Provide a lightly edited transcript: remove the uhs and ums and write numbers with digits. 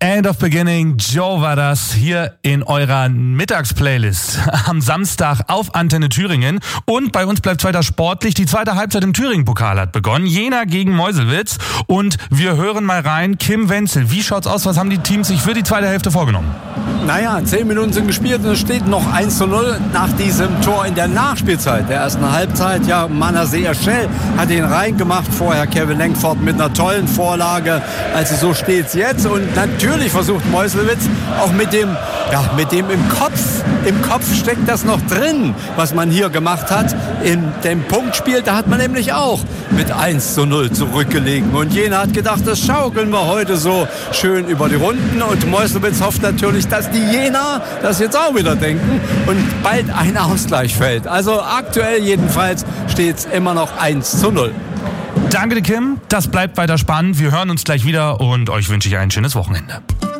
End of Beginning, Joe war das hier in eurer Mittagsplaylist am Samstag auf Antenne Thüringen. Und bei uns bleibt weiter sportlich. Die zweite Halbzeit im Thüringen-Pokal hat begonnen. Jena gegen Meuselwitz. Und wir hören mal rein. Kim Wenzel, wie schaut's aus? Was haben die Teams sich für die zweite Hälfte vorgenommen? 10 Minuten sind gespielt und es steht noch 1:0 nach diesem Tor in der Nachspielzeit der ersten Halbzeit. Ja, Manasseh Eschel hat ihn reingemacht. Vorher Kevin Lenkford mit einer tollen Vorlage. Also so steht's jetzt. Und natürlich versucht Meuselwitz auch mit dem im Kopf. Im Kopf steckt das noch drin, was man hier gemacht hat. In dem Punktspiel, da hat man nämlich auch mit 1:0 zurückgelegen. Und Jena hat gedacht, das schaukeln wir heute so schön über die Runden. Und Meuselwitz hofft natürlich, dass die Jena das jetzt auch wieder denken und bald ein Ausgleich fällt. Also aktuell jedenfalls steht es immer noch 1:0. Danke dir, Kim. Das bleibt weiter spannend. Wir hören uns gleich wieder und euch wünsche ich ein schönes Wochenende.